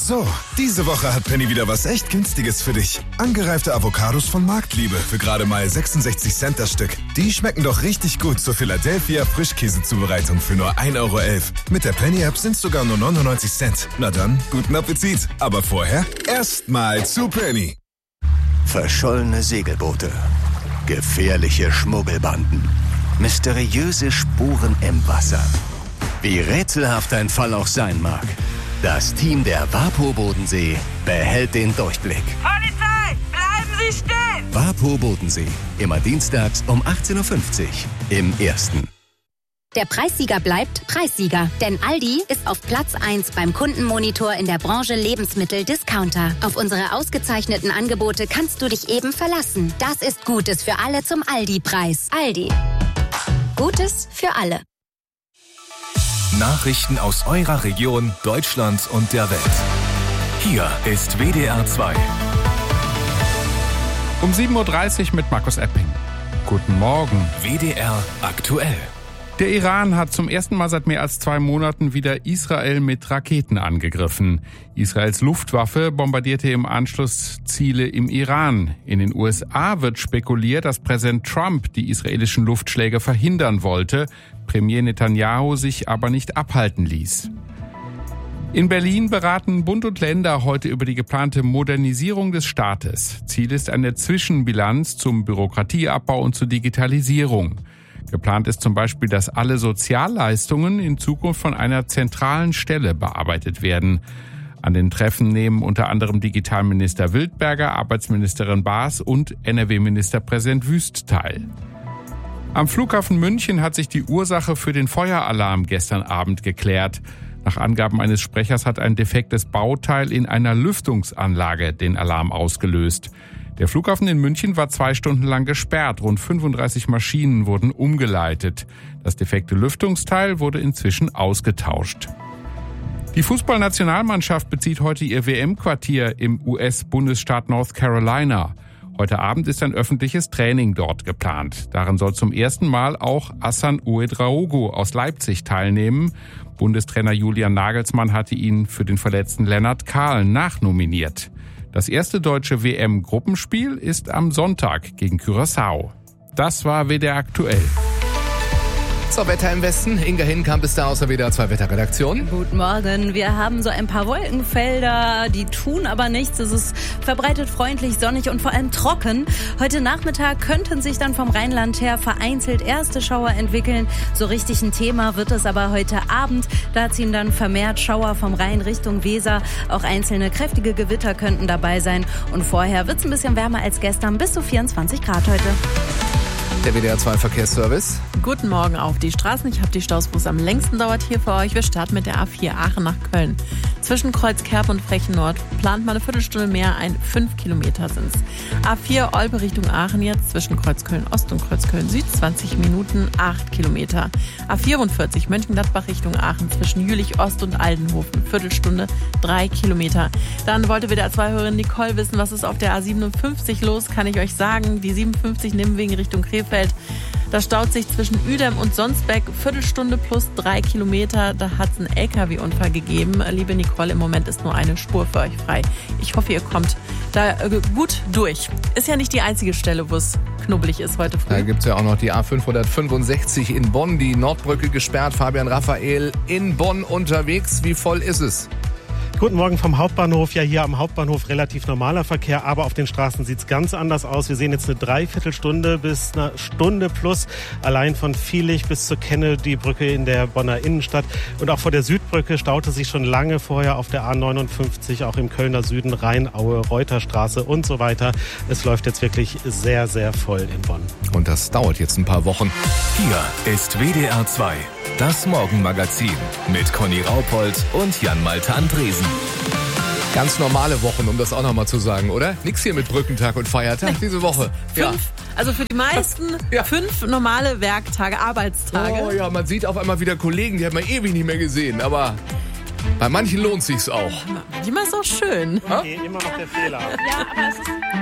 So, diese Woche hat Penny wieder was echt Günstiges für dich. Angereifte Avocados von Marktliebe für gerade mal 66 Cent das Stück. Die schmecken doch richtig gut zur Philadelphia Frischkäsezubereitung für nur 1,11 Euro. Mit der Penny-App sind es sogar nur 99 Cent. Na dann, guten Appetit. Aber vorher erstmal zu Penny. Verschollene Segelboote, gefährliche Schmuggelbanden, mysteriöse Spuren im Wasser. Wie rätselhaft ein Fall auch sein mag. Das Team der WaPo Bodensee behält den Durchblick. Polizei, bleiben Sie stehen! WaPo Bodensee, immer dienstags um 18.50 Uhr im Ersten. Der Preissieger bleibt Preissieger, denn Aldi ist auf Platz 1 beim Kundenmonitor in der Branche Lebensmittel-Discounter. Auf unsere ausgezeichneten Angebote kannst du dich eben verlassen. Das ist Gutes für alle zum Aldi-Preis. Aldi. Gutes für alle. Nachrichten aus eurer Region, Deutschland und der Welt. Hier ist WDR 2. Um 7.30 Uhr mit Markus Epping. Guten Morgen. WDR aktuell. Der Iran hat zum ersten Mal seit mehr als 2 Monaten wieder Israel mit Raketen angegriffen. Israels Luftwaffe bombardierte im Anschluss Ziele im Iran. In den USA wird spekuliert, dass Präsident Trump die israelischen Luftschläge verhindern wollte, Premier Netanyahu sich aber nicht abhalten ließ. In Berlin beraten Bund und Länder heute über die geplante Modernisierung des Staates. Ziel ist eine Zwischenbilanz zum Bürokratieabbau und zur Digitalisierung. Geplant ist zum Beispiel, dass alle Sozialleistungen in Zukunft von einer zentralen Stelle bearbeitet werden. An den Treffen nehmen unter anderem Digitalminister Wildberger, Arbeitsministerin Baas und NRW-Ministerpräsident Wüst teil. Am Flughafen München hat sich die Ursache für den Feueralarm gestern Abend geklärt. Nach Angaben eines Sprechers hat ein defektes Bauteil in einer Lüftungsanlage den Alarm ausgelöst. Der Flughafen in München war 2 Stunden lang gesperrt. Rund 35 Maschinen wurden umgeleitet. Das defekte Lüftungsteil wurde inzwischen ausgetauscht. Die Fußballnationalmannschaft bezieht heute ihr WM-Quartier im US-Bundesstaat North Carolina. Heute Abend ist ein öffentliches Training dort geplant. Darin soll zum ersten Mal auch Hassan Ouedraogo aus Leipzig teilnehmen. Bundestrainer Julian Nagelsmann hatte ihn für den verletzten Lennart Kahl nachnominiert. Das erste deutsche WM-Gruppenspiel ist am Sonntag gegen Curaçao. Das war WDR aktuell. So, Wetter im Westen. Inga Hinkamp ist da aus der WDR 2 Wetterredaktion. Guten Morgen. Wir haben so ein paar Wolkenfelder, die tun aber nichts. Es ist verbreitet freundlich, sonnig und vor allem trocken. Heute Nachmittag könnten sich dann vom Rheinland her vereinzelt erste Schauer entwickeln. So richtig ein Thema wird es aber heute Abend. Da ziehen dann vermehrt Schauer vom Rhein Richtung Weser. Auch einzelne kräftige Gewitter könnten dabei sein. Und vorher wird es ein bisschen wärmer als gestern, bis zu 24 Grad heute. Der WDR 2 Verkehrsservice. Guten Morgen auf die Straßen. Ich habe die Staus, wo es am längsten dauert hier für euch. Wir starten mit der A4 Aachen nach Köln. Zwischen Kreuzkerb und Frechen-Nord plant man eine Viertelstunde mehr, 5 Kilometer sind's. A4 Olpe Richtung Aachen jetzt zwischen Kreuzköln-Ost und Kreuzköln-Süd 20 Minuten, 8 Kilometer. A44 Mönchengladbach Richtung Aachen zwischen Jülich-Ost und Aldenhofen, Viertelstunde, 3 Kilometer. Dann wollte WDR 2-Hörerin Nicole wissen, was ist auf der A57 los, kann ich euch sagen. Die 57 Nimwegen Richtung Krefeld. Da staut sich zwischen Uedem und Sonsbeck, Viertelstunde plus 3 Kilometer. Da hat es einen LKW-Unfall gegeben. Liebe Nicole, im Moment ist nur eine Spur für euch frei. Ich hoffe, ihr kommt da gut durch. Ist ja nicht die einzige Stelle, wo es knubbelig ist heute früh. Da gibt es ja auch noch die A565 in Bonn, die Nordbrücke gesperrt. Fabian Raphael in Bonn unterwegs. Wie voll ist es? Guten Morgen vom Hauptbahnhof. Ja, hier am Hauptbahnhof relativ normaler Verkehr, aber auf den Straßen sieht es ganz anders aus. Wir sehen jetzt eine Dreiviertelstunde bis eine Stunde plus. Allein von Viehlich bis zur Kennedy-Brücke in der Bonner Innenstadt. Und auch vor der Südbrücke staute sich schon lange vorher auf der A59, auch im Kölner Süden, Rheinaue, Reuterstraße und so weiter. Es läuft jetzt wirklich sehr, sehr voll in Bonn. Und das dauert jetzt ein paar Wochen. Hier ist WDR 2. Das Morgenmagazin mit Conny Raupold und Jan-Malte Andresen. Ganz normale Wochen, um das auch nochmal zu sagen, oder? Nix hier mit Brückentag und Feiertag diese Woche. Ja. Also für die meisten 5 normale Werktage, Arbeitstage. Oh ja, man sieht auf einmal wieder Kollegen, die hat man ewig nicht mehr gesehen. Aber bei manchen lohnt sich's auch. Manchmal ist es auch schön. Okay, immer noch der Fehler. Ja, aber es ist